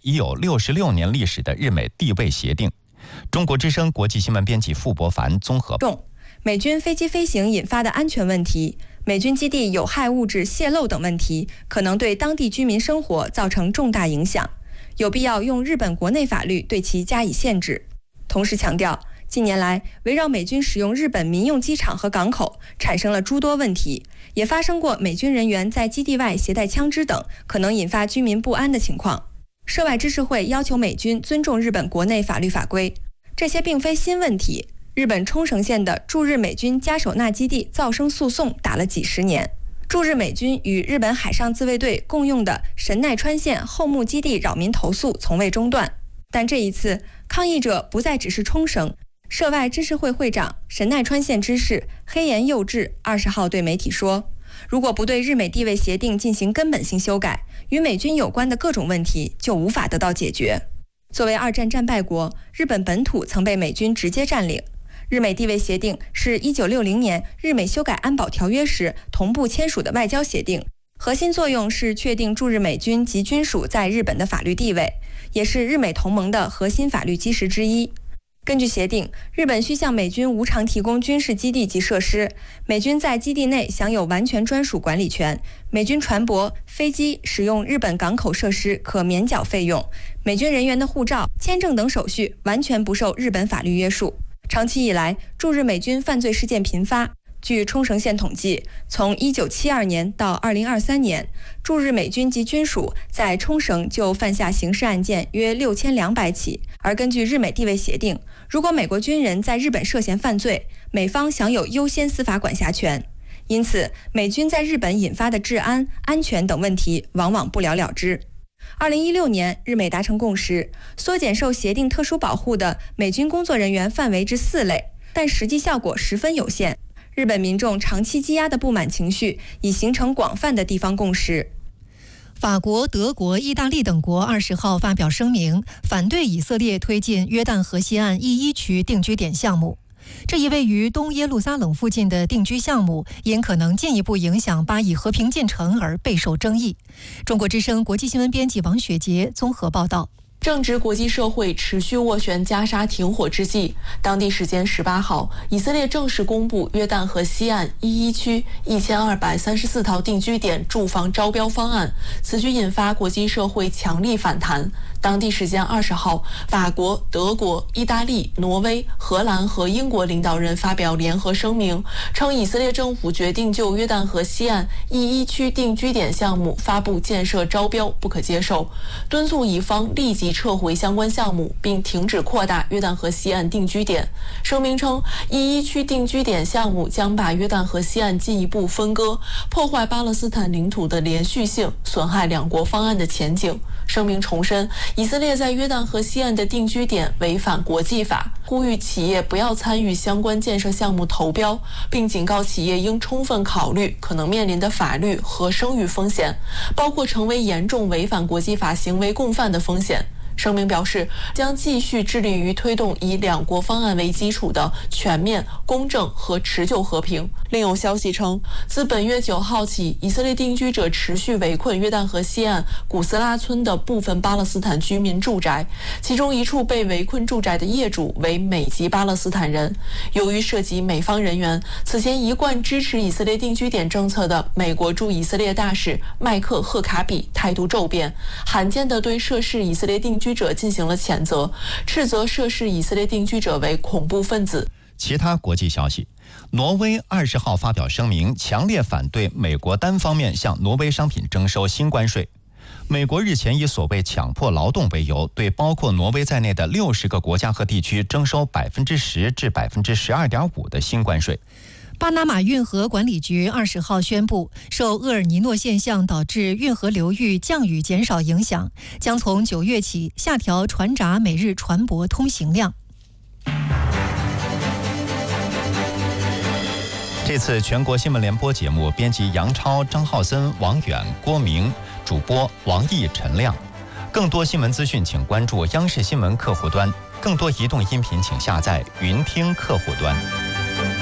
已有66年历史的日美地位协定。中国之声国际新闻编辑傅博凡综合。 美军飞机飞行引发的安全问题、美军基地有害物质泄漏等问题，可能对当地居民生活造成重大影响，有必要用日本国内法律对其加以限制。同时强调，近年来围绕美军使用日本民用机场和港口产生了诸多问题，也发生过美军人员在基地外携带枪支等可能引发居民不安的情况。涉外知识会要求美军尊重日本国内法律法规，这些并非新问题。日本冲绳县的驻日美军加手纳基地噪声诉讼打了几十年，驻日美军与日本海上自卫队共用的神奈川县后木基地扰民投诉从未中断。但这一次，抗议者不再只是冲绳。涉外知识会会长神奈川县知事黑岩佑治20号对媒体说，如果不对日美地位协定进行根本性修改，与美军有关的各种问题就无法得到解决。作为二战战败国，日本本土曾被美军直接占领。日美地位协定是1960年日美修改安保条约时同步签署的外交协定，核心作用是确定驻日美军及军属在日本的法律地位，也是日美同盟的核心法律基石之一。根据协定，日本需向美军无偿提供军事基地及设施，美军在基地内享有完全专属管理权，美军船舶、飞机使用日本港口设施可免缴费用，美军人员的护照、签证等手续完全不受日本法律约束。长期以来，驻日美军犯罪事件频发。据冲绳县统计，从1972年到2023年，驻日美军及军属在冲绳就犯下刑事案件约6200起。而根据日美地位协定，如果美国军人在日本涉嫌犯罪，美方享有优先司法管辖权。因此，美军在日本引发的治安、安全等问题往往不了了之。2016年，日美达成共识，缩减受协定特殊保护的美军工作人员范围至4类，但实际效果十分有限。日本民众长期积压的不满情绪已形成广泛的地方共识。 法国、德国、意大利等国20号发表声明，反对以色列推进约旦河西岸E1区定居点项目。这一位于东耶路撒冷附近的定居项目，因可能进一步影响巴以和平进程而备受争议。中国之声国际新闻编辑王雪杰综合报道。 正值国际社会持续斡旋加沙停火之际，当地时间18号，以色列正式公布约旦河西岸E1区1234套定居点住房招标方案，此举引发国际社会强力反弹。当地时间20号，法国、德国、意大利、挪威、荷兰和英国领导人发表联合声明，称以色列政府决定就约旦河西岸E1区定居点项目发布建设招标不可接受，敦促乙方立即撤回相关项目，并停止扩大约旦河西岸定居点。声明称，E1区定居点项目将把约旦河西岸进一步分割，破坏巴勒斯坦领土的连续性，损害两国方案的前景。声明重申，以色列在约旦河西岸的定居点违反国际法，呼吁企业不要参与相关建设项目投标，并警告企业应充分考虑可能面临的法律和声誉风险，包括成为严重违反国际法行为共犯的风险。声明表示，将继续致力于推动以两国方案为基础的全面、公正和持久和平。另有消息称，自本月9号起，以色列定居者持续围困约旦河西岸古斯拉村的部分巴勒斯坦居民住宅，其中一处被围困住宅的业主为美籍巴勒斯坦人。由于涉及美方人员，此前一贯支持以色列定居点政策的美国驻以色列大使麦克赫卡比态度骤变，罕见地对涉事以色列定居者进行了谴责，斥责涉事以色列定居者为恐怖分子。 其他国际消息，挪威20号发表声明，强烈反对美国单方面向挪威商品征收新关税。美国日前以所谓强迫劳动为由，对包括挪威在内的60个国家和地区征收10%至12.5%的新关税。 巴拿马运河管理局20号宣布，受厄尔尼诺现象导致运河流域降雨减少影响，将从9月起下调船闸每日船舶通行量。 这次全国新闻联播节目，编辑杨超、张浩森、王远、郭明，主播王毅、陈亮。更多新闻资讯，请关注央视新闻客户端；更多移动音频，请下载云听客户端。